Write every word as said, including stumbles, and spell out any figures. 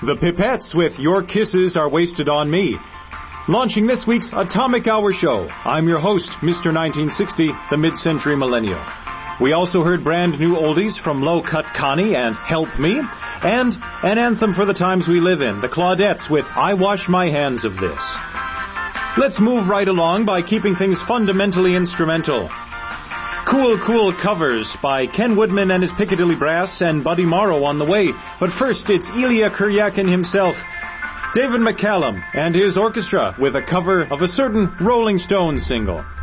The Pipettes with Your Kisses Are Wasted on Me. Launching this week's Atomic Hour show, I'm your host, Mister nineteen sixty, the mid-century millennial. We also heard brand new oldies from Low Cut Connie and Help Me, and an anthem for the times we live in, the Claudettes with I Wash My Hands of This. Let's move right along by keeping things fundamentally instrumental. Cool, cool covers by Ken Woodman and his Piccadilly Brass and Buddy Morrow on the way. But first, it's Ilya Kuryakin himself, David McCallum, and his orchestra with a cover of a certain Rolling Stones single.